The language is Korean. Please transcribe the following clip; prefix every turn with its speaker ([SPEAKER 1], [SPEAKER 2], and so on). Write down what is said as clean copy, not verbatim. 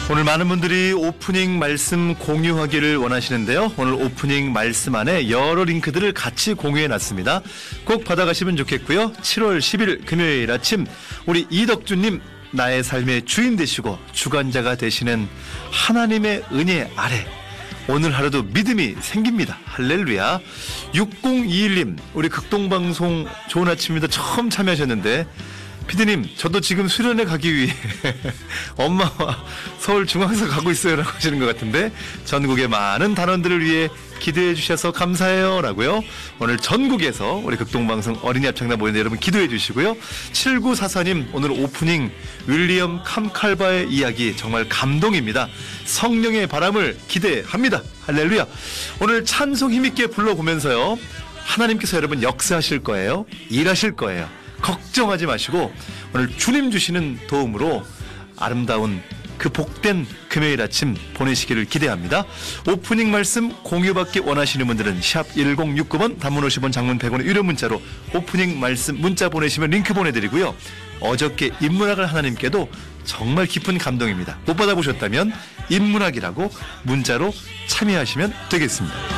[SPEAKER 1] 오늘 많은 분들이 오프닝 말씀 공유하기를 원하시는데요. 오늘 오프닝 말씀 안에 여러 링크들을 같이 공유해놨습니다. 꼭 받아가시면 좋겠고요. 7월 10일 금요일 아침 우리 이덕준님 나의 삶의 주인 되시고 주관자가 되시는 하나님의 은혜 아래 오늘 하루도 믿음이 생깁니다. 할렐루야. 6021님 우리 극동방송 좋은 아침입니다. 처음 참여하셨는데 피디님 저도 지금 수련회 가기 위해 엄마와 서울중앙서 가고 있어요 라고 하시는 것 같은데 전국의 많은 단원들을 위해 기도해 주셔서 감사해요 라고요. 오늘 전국에서 우리 극동방송 어린이 합창단 모이는 여러분 기도해 주시고요. 7944님 오늘 오프닝 윌리엄 캄칼바의 이야기 정말 감동입니다. 성령의 바람을 기대합니다. 할렐루야. 오늘 찬송 힘있게 불러보면서요 하나님께서 여러분 역사하실 거예요. 일하실 거예요. 걱정하지 마시고 오늘 주님 주시는 도움으로 아름다운 그 복된 금요일 아침 보내시기를 기대합니다. 오프닝 말씀 공유받기 원하시는 분들은 샵 1069번 단문 50원 장문 100원의 유료 문자로 오프닝 말씀 문자 보내시면 링크 보내드리고요. 어저께 인문학을 하나님께도 정말 깊은 감동입니다. 못 받아보셨다면 인문학이라고 문자로 참여하시면 되겠습니다.